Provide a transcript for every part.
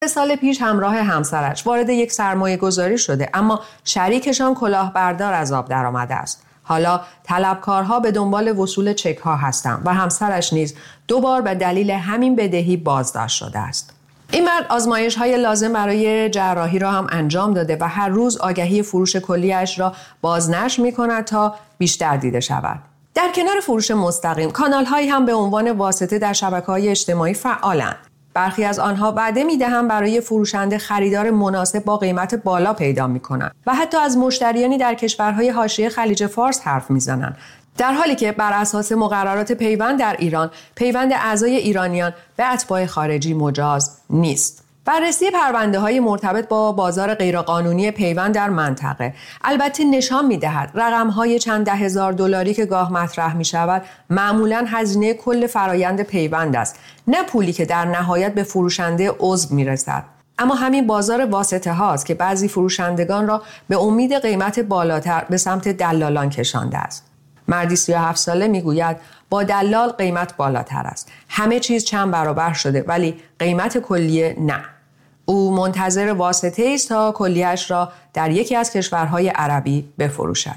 سال پیش همراه همسرش وارد یک سرمایه گذاری شده، اما شریکشان کلاهبردار از آب درآمده است. حالا طلبکارها به دنبال وصول چک‌ها هستند و همسرش نیز 2 بار به دلیل همین بدهی بازداشت شده است. این مرد آزمایش‌های لازم برای جراحی را هم انجام داده و هر روز آگهی فروش کلیه‌اش را بازنشر می‌کند تا بیشتر دیده شود. در کنار فروش مستقیم، کانال‌هایی هم به عنوان واسطه در شبکه‌های اجتماعی فعالند. برخی از آنها وعده می‌دهند برای فروشنده خریدار مناسب با قیمت بالا پیدا می‌کنند و حتی از مشتریانی در کشورهای حاشیه خلیج فارس حرف می‌زنند، در حالی که بر اساس مقررات پیوند در ایران، پیوند اعضای ایرانیان به اتباع خارجی مجاز نیست. بررسی پرونده‌های مرتبط با بازار غیرقانونی پیوند در منطقه البته نشان می‌دهد رقم‌های چند ده هزار دلاری که گاه مطرح می‌شود معمولاً هزینه کل فرایند پیوند است، نه پولی که در نهایت به فروشنده عضو می‌رسد. اما همین بازار واسطه هاست که بعضی فروشندگان را به امید قیمت بالاتر به سمت دلالان کشانده است. مردی 37 ساله میگوید با دلال قیمت بالاتر است. همه چیز چند برابر شده ولی قیمت کلیه نه. او منتظر واسطه است تا کلیه‌اش را در یکی از کشورهای عربی بفروشد.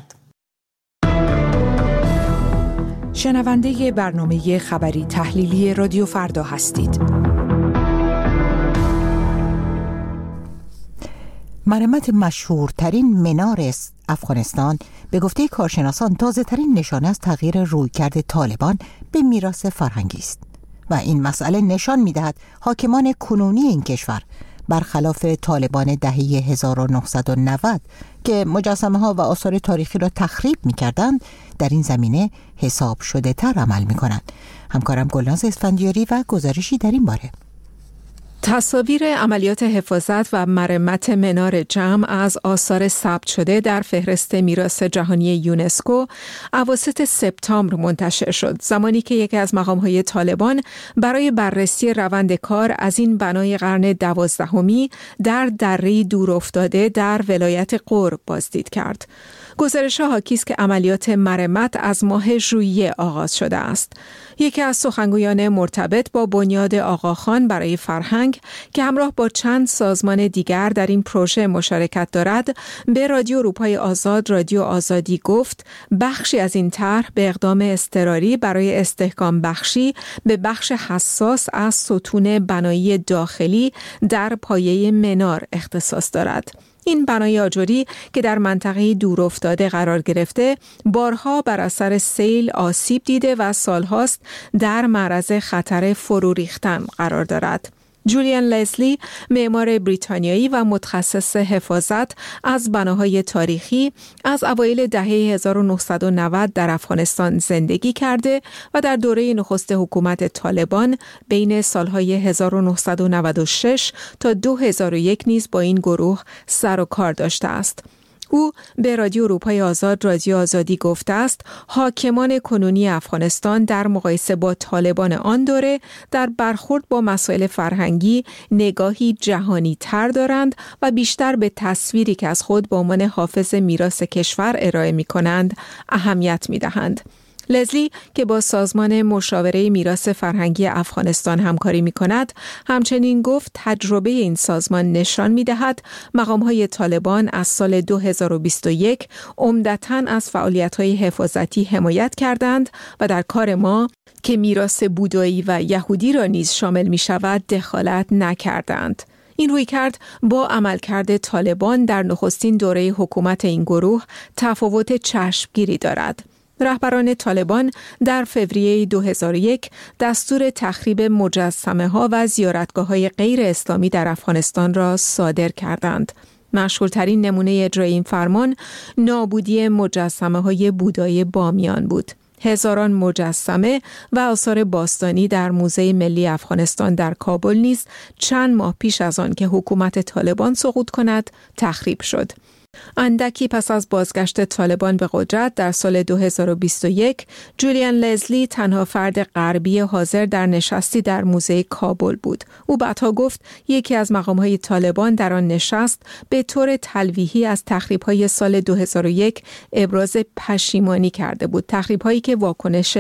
شنونده برنامه خبری تحلیلی رادیو فردا هستید. مرمت مشهورترین منار افغانستان به گفته کارشناسان تازه‌ترین نشانه از تغییر رویکرد طالبان به میراث فرهنگی است و این مسئله نشان می‌دهد حاکمان کنونی این کشور برخلاف طالبان دهه 1990 که مجسمه‌ها و آثار تاریخی را تخریب می‌کردند، در این زمینه حساب شده تر عمل می‌کنند. همکارم گلناز اسفندیاری و گزارشی در این باره. تصاویر عملیات حفاظت و مرمت منار جم از آثار ثبت شده در فهرست میراث جهانی یونسکو اواسط سپتامبر منتشر شد، زمانی که یکی از مقام‌های طالبان برای بررسی روند کار از این بنای قرن 12 در دره دورافتاده در ولایت غور بازدید کرد. گزارش‌ها حاکی است که عملیات مرمت از ماه ژوئیه آغاز شده است. یکی از سخنگویان مرتبط با بنیاد آقاخان برای فرهنگ که همراه با چند سازمان دیگر در این پروژه مشارکت دارد، به رادیو اروپای آزاد رادیو آزادی گفت بخشی از این طرح به اقدام اضطراری برای استحکام بخشی به بخش حساس از ستون بنایی داخلی در پایه منار اختصاص دارد. این بنای آجری که در منطقه دورافتاده قرار گرفته بارها بر اثر سیل آسیب دیده و سالهاست در معرض خطر فرو ریختن قرار دارد. جولیان لزلی، معمار بریتانیایی و متخصص حفاظت از بناهای تاریخی، از اوایل دهه 1990 در افغانستان زندگی کرده و در دوره نخست حکومت طالبان بین سالهای 1996 تا 2001 نیز با این گروه سر و کار داشته است. او به رادیو اروپای آزاد رادیو آزادی گفته است حاکمان کنونی افغانستان در مقایسه با طالبان آن دوره در برخورد با مسائل فرهنگی نگاهی جهانی تر دارند و بیشتر به تصویری که از خود به عنوان حافظ میراث کشور ارائه می کنند اهمیت می دهند. لزلی که با سازمان مشاوره میراث فرهنگی افغانستان همکاری می کند، همچنین گفت تجربه این سازمان نشان می دهد مقام‌های طالبان از سال 2021 عمدتاً از فعالیت‌های حفاظتی حمایت کردند و در کار ما که میراث بودایی و یهودی را نیز شامل می شود دخالت نکردند. این رویکرد با عملکرد طالبان در نخستین دوره حکومت این گروه تفاوت چشمگیری دارد. رهبران طالبان در فوریه 2001 دستور تخریب مجسمه‌ها و زیارتگاه‌های غیر اسلامی در افغانستان را صادر کردند. مشهورترین نمونه اجرای این فرمان نابودی مجسمه‌های بودای بامیان بود. هزاران مجسمه و آثار باستانی در موزه ملی افغانستان در کابل نیز چند ماه پیش از آن که حکومت طالبان سقوط کند تخریب شد. اندکی پس از بازگشت طالبان به قدرت در سال 2021، جولیان لزلی تنها فرد غربی حاضر در نشستی در موزه کابل بود. او بعدها گفت یکی از مقام‌های طالبان در آن نشست به طور تلویحی از تخریب‌های سال 2001 ابراز پشیمانی کرده بود، تخریب‌هایی که واکنش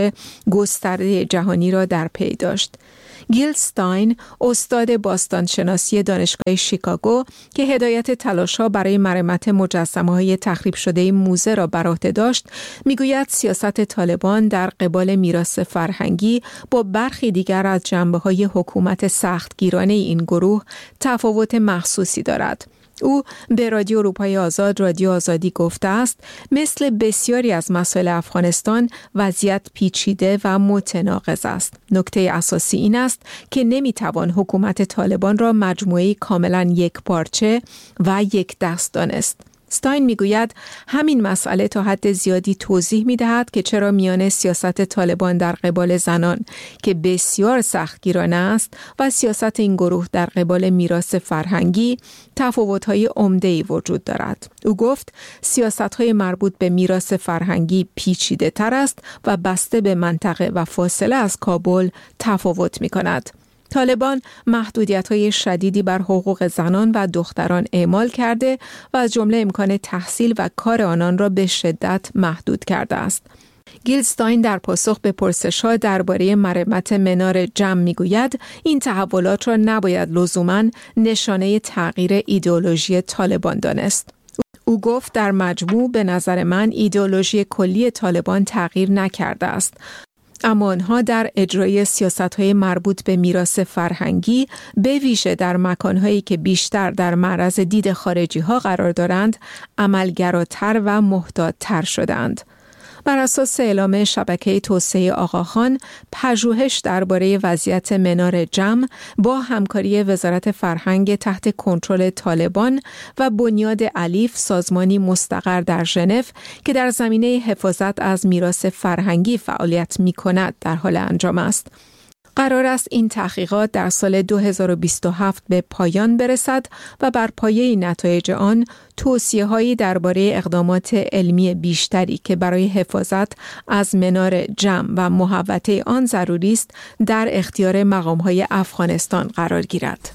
گسترده جهانی را در پی داشت. گیل استاین، استاد باستانشناسی دانشگاه شیکاگو که هدایت تلاش‌ها برای مرمت مجسمه‌های تخریب شده موزه را بر عهده داشت، میگوید سیاست طالبان در قبال میراث فرهنگی با برخی دیگر از جنبه‌های حکومت سختگیرانه این گروه تفاوت محسوسی دارد. او به رادیو اروپای آزاد، رادیو آزادی گفته است مثل بسیاری از مسائل افغانستان وضعیت پیچیده و متناقض است. نکته اساسی این است که نمیتوان حکومت طالبان را مجموعه‌ای کاملا یک پارچه و یک دست دانست. استاین میگوید همین مسئله تا حد زیادی توضیح میدهد که چرا میان سیاست طالبان در قبال زنان که بسیار سختگیرانه است و سیاست این گروه در قبال میراث فرهنگی تفاوت‌های عمده‌ای وجود دارد. او گفت سیاست‌های مربوط به میراث فرهنگی پیچیده‌تر است و بسته به منطقه و فاصله از کابل تفاوت می‌کند. طالبان محدودیت‌های شدیدی بر حقوق زنان و دختران اعمال کرده و از جمله امکان تحصیل و کار آنان را به شدت محدود کرده است. گیل استاین در پاسخ به پرسش‌ها درباره مرمت منار جم میگوید این تحولات را نباید لزوماً نشانه تغییر ایدئولوژی طالبان دانست. او گفت در مجموع به نظر من ایدئولوژی کلی طالبان تغییر نکرده است، اما آنها در اجرای سیاست‌های مربوط به میراث فرهنگی به ویژه در مکان‌هایی که بیشتر در معرض دید خارجی‌ها قرار دارند عملگراتر و محتاط‌تر شدند. بر اساس اعلام شبکه توسعه آقاخان، پژوهش درباره وضعیت منار جم با همکاری وزارت فرهنگ تحت کنترل طالبان و بنیاد الیف، سازمانی مستقر در ژنو که در زمینه حفاظت از میراث فرهنگی فعالیت می‌کند، در حال انجام است. قرار است این تحقیقات در سال 2027 به پایان برسد و بر پایه نتایج آن توصیه‌هایی درباره اقدامات علمی بیشتری که برای حفاظت از منار جم و محوطه آن ضروری است در اختیار مقام‌های افغانستان قرار گیرد.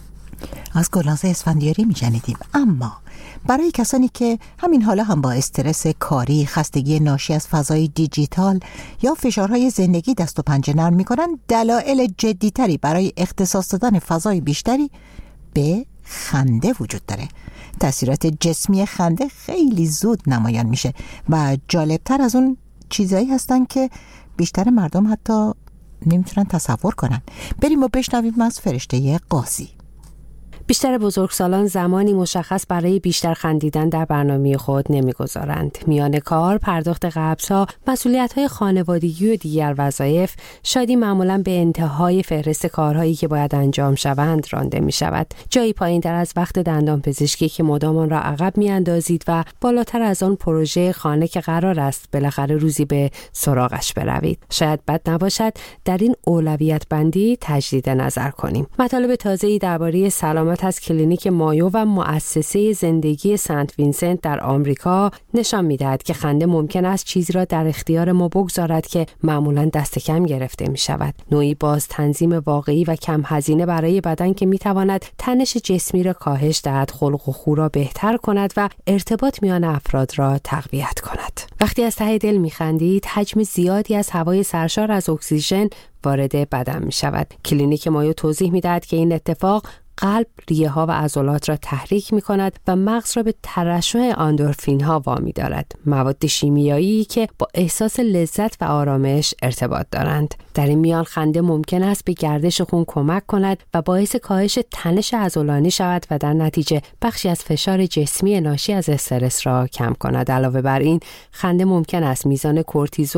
از گلناز اسفندیاری می‌شنیدیم. اما برای کسانی که همین حالا هم با استرس کاری، خستگی ناشی از فضای دیجیتال یا فشارهای زندگی دست و پنجه نرم می‌کنند، دلایل جدی‌تری برای اختصاص دادن فضای بیشتری به خنده وجود داره. تأثیرات جسمی خنده خیلی زود نمایان میشه و جالبتر از اون چیزایی هستن که بیشتر مردم حتی نمیتونن تصور کنن. بریم و بشنویم از فرشته قاضی. بیشتر بزرگسالان زمانی مشخص برای بیشتر خندیدن در برنامه خود نمیگذارند. میان کار، پرداخت قبض‌ها، مسئولیت‌های خانوادگی و دیگر وظایف، شادی معمولاً به انتهای فهرست کارهایی که باید انجام شوند رانده می‌شود. جایی پایین‌تر از وقت دندانپزشکی که مدام آن را عقب می‌اندازید و بالاتر از آن پروژه خانه که قرار است بالاخره روزی به سراغش بروید. شاید بد نباشد در این اولویت بندی تجدید نظر کنیم. مطالب تازه‌ای درباره سلامت از کلینیک مایو و مؤسسه زندگی سنت وینسنت در آمریکا نشان می‌دهد که خنده ممکن است چیزی را در اختیار ما بگذارد که معمولاً دست کم گرفته می‌شود. نوعی باز تنظیم واقعی و کم هزینه برای بدن که می‌تواند تنش جسمی را کاهش دهد، خلق و خو را بهتر کند و ارتباط میان افراد را تقویت کند. وقتی از ته دل می‌خندید، حجم زیادی از هوای سرشار از اکسیژن وارد بدن می‌شود. کلینیک مایو توضیح می‌دهد که این اتفاق قلب، ریه ها و عضلات را تحریک می کند و مغز را به ترشح اندورفین ها وامی دارد، مواد شیمیایی که با احساس لذت و آرامش ارتباط دارند. در این میان خنده ممکن است به گردش خون کمک کند و باعث کاهش تنش عضلانی شود و در نتیجه بخشی از فشار جسمی ناشی از استرس را کم کند. علاوه بر این، خنده ممکن است میزان کورتیزول،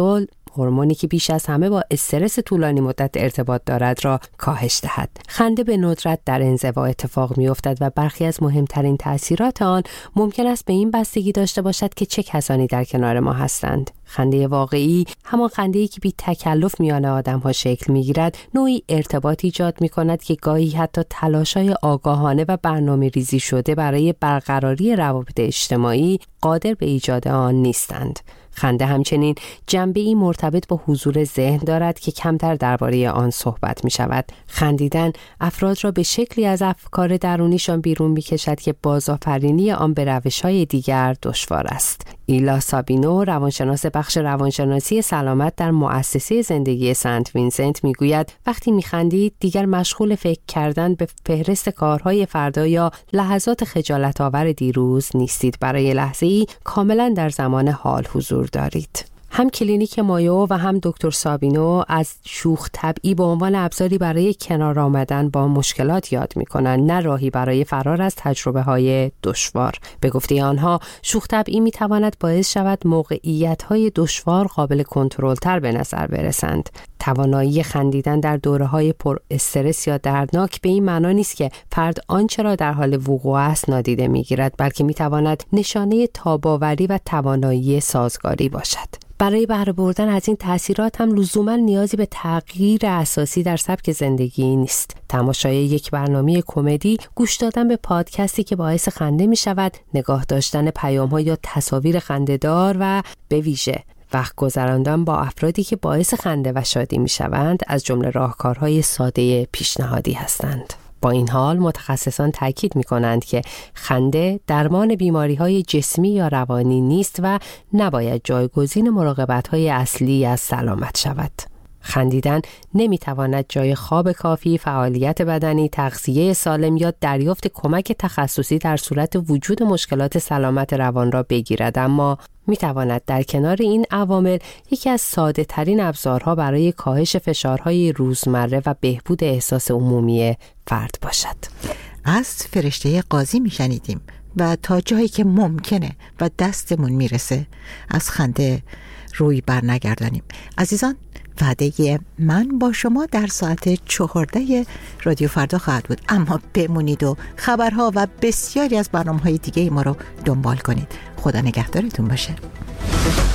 هورمونی که بیش از همه با استرس طولانی مدت ارتباط دارد را کاهش دهد. خنده به ندرت در انزوا اتفاق می‌افتد و برخی از مهمترین تأثیرات آن ممکن است به این بستگی داشته باشد که چه کسانی در کنار ما هستند. خنده واقعی، همان خنده‌ای که بی تکلف میان آدم‌ها شکل می‌گیرد، نوعی ارتباط ایجاد می‌کند که گاهی حتی تلاش‌های آگاهانه و برنامه‌ریزی شده برای برقراری روابط اجتماعی قادر به ایجاد آن نیستند. خنده همچنین جنبه‌ای مرتبط با حضور ذهن دارد که کمتر درباره آن صحبت می‌شود. خندیدن افراد را به شکلی از افکار درونیشان بیرون می‌کشد که بازآفرینی آن به روش‌های دیگر دشوار است. ایلا سابینو، روانشناس بخش روانشناسی سلامت در مؤسسه زندگی سنت وینسنت میگوید وقتی میخندید دیگر مشغول فکر کردن به فهرست کارهای فردا یا لحظات خجالت آور دیروز نیستید. برای لحظه‌ای کاملا در زمان حال حضور دارید. هم کلینیک مایو و هم دکتر سابینو از شوخ طبعی به عنوان ابزاری برای کنار آمدن با مشکلات یاد می‌کنند، نه راهی برای فرار از تجربه‌های دشوار. به گفته آنها، شوخ طبعی می‌تواند باعث شود موقعیت‌های دشوار قابل کنترل‌تر به نظر برسند. توانایی خندیدن در دوره‌های پر استرس یا دردناک به این معنا نیست که فرد آنچه را در حال وقوع است نادیده می‌گیرد، بلکه می‌تواند نشانه تاب‌آوری و توانایی سازگاری باشد. برای بهره بردن از این تأثیرات هم لزوما نیازی به تغییر اساسی در سبک زندگی نیست. تماشای یک برنامه کمدی، گوش دادن به پادکستی که باعث خنده می شود، نگاه داشتن پیام‌ها یا تصاویر خنده‌دار و به ویژه وقت گذراندن با افرادی که باعث خنده و شادی می شوند از جمله راهکارهای ساده پیشنهادی هستند. با این حال متخصصان تاکید می‌کنند که خنده درمان بیماری‌های جسمی یا روانی نیست و نباید جایگزین مراقبت‌های اصلی از سلامت شود. خندیدن نمی‌تواند جای خواب کافی، فعالیت بدنی، تغذیه سالم یا دریافت کمک تخصصی در صورت وجود مشکلات سلامت روان را بگیرد، اما می‌تواند در کنار این عوامل یکی از ساده‌ترین ابزارها برای کاهش فشارهای روزمره و بهبود احساس عمومی فرد باشد. از فرشته قاضی میشنیدیم و تا جایی که ممکنه و دستمون میرسه از خنده روی بر نگردانیم. عزیزان، وعده من با شما در ساعت 14 رادیو فردا خواهد بود، اما بمونید و خبرها و بسیاری از برنامه‌های دیگه ما رو دنبال کنید. خدا نگهدارتون باشه.